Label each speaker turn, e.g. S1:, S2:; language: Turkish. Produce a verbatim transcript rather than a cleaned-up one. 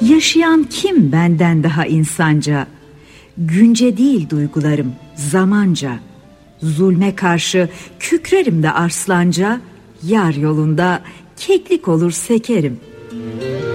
S1: Yaşayan kim benden daha insanca? Günce değil duygularım, zamanca. Zulme karşı kükrerim de arslanca, yar yolunda keklik olur sekerim.